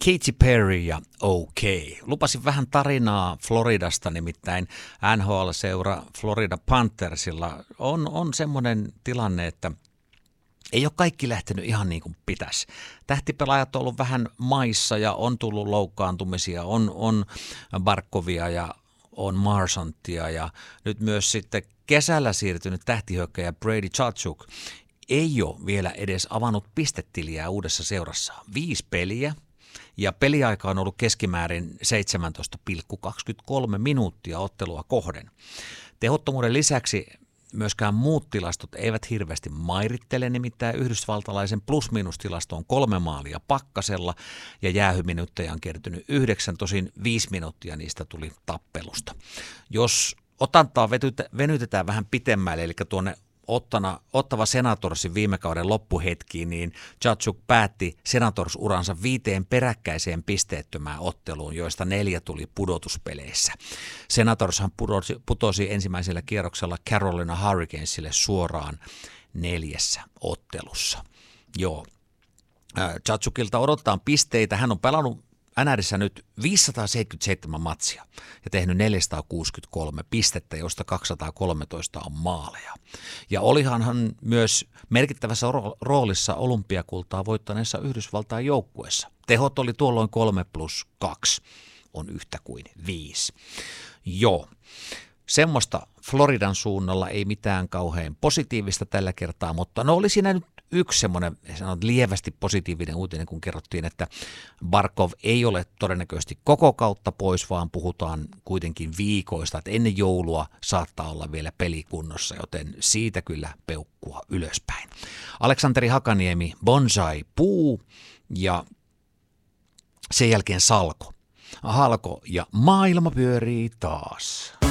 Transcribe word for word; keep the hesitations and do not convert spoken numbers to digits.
Katy Perry ja OK. Lupasin vähän tarinaa Floridasta, nimittäin N H L-seura Florida Panthersilla on, on semmoinen tilanne, että ei ole kaikki lähtenyt ihan niin kuin pitäisi. Tähtipelaajat on ollut vähän maissa ja on tullut loukkaantumisia, on, on Barkovia ja on Marsanttia ja nyt myös sitten kesällä siirtynyt tähtihyökkäjä Brady Tkachuk ei ole vielä edes avannut pistetiliä uudessa seurassa. Viisi peliä ja peliaika on ollut keskimäärin seitsemäntoista pilkku kaksikymmentäkolme minuuttia ottelua kohden. Tehottomuuden lisäksi myöskään muut tilastot eivät hirveästi mairittele, nimittäin yhdysvaltalaisen plus-miinus-tilasto on kolme maalia pakkasella ja jäähyminuutteja on kertynyt yhdeksän, tosin viisi minuuttia niistä tuli tappelusta. Jos otantaa venytetään vähän pitemmälle, eli tuonne Ottana, Ottava Senatorsin viime kauden loppuhetkiin, niin Tkachuk päätti Senators-uransa viiteen peräkkäiseen pisteettömään otteluun, joista neljä tuli pudotuspeleissä. Senatorshan putosi, putosi ensimmäisellä kierroksella Carolina Hurricanesille suoraan neljässä ottelussa. Joo. Tkachukilta odotetaan pisteitä. Hän on pelannut N R:ssä nyt viisisataaseitsemänkymmentäseitsemän matsia ja tehnyt neljäsataakuusikymmentäkolme pistettä, josta kaksisataakolmetoista on maaleja. Ja olihan hän myös merkittävässä roolissa olympiakultaa voittaneessa Yhdysvaltain joukkueessa. Tehot oli tuolloin kolme plus kaksi, on yhtä kuin viisi. Joo, semmoista Floridan suunnalla ei mitään kauhean positiivista tällä kertaa, mutta no oli siinä nyt yksi semmoinen lievästi positiivinen uutinen, kun kerrottiin, että Barkov ei ole todennäköisesti koko kautta pois, vaan puhutaan kuitenkin viikoista, että ennen joulua saattaa olla vielä pelikunnossa, joten siitä kyllä peukkua ylöspäin. Aleksanteri Hakaniemi, bonsai puu ja sen jälkeen salko. Halko ja maailma pyörii taas.